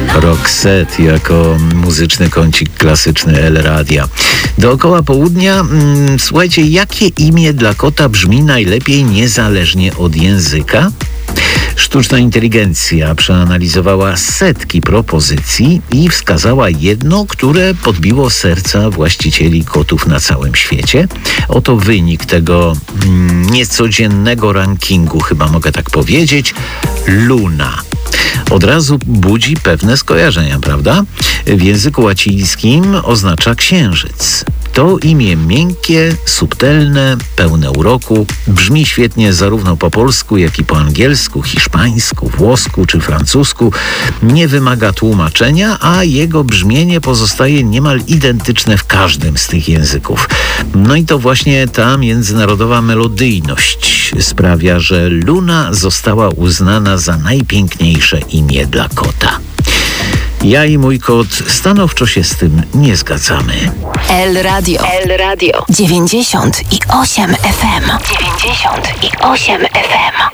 Roxette jako muzyczny kącik klasyczny El Radia. Dookoła południa, słuchajcie, jakie imię dla kota brzmi najlepiej niezależnie od języka? Sztuczna inteligencja przeanalizowała setki propozycji i wskazała jedno, które podbiło serca właścicieli kotów na całym świecie. Oto wynik tego niecodziennego rankingu, chyba mogę tak powiedzieć. Luna. Od razu budzi pewne skojarzenia, prawda? W języku łacińskim oznacza księżyc. To imię miękkie, subtelne, pełne uroku, brzmi świetnie zarówno po polsku, jak i po angielsku, hiszpańsku, włosku czy francusku. Nie wymaga tłumaczenia, a jego brzmienie pozostaje niemal identyczne w każdym z tych języków. No i to właśnie ta międzynarodowa melodyjność sprawia, że Luna została uznana za najpiękniejsze imię dla kota. Ja i mój kot stanowczo się z tym nie zgadzamy. El Radio 98 FM. 98 FM.